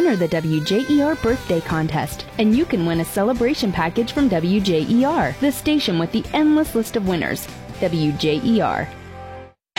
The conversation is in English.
enter the WJER Birthday Contest, and you can win a celebration package from WJER, the station with the endless list of winners. WJER,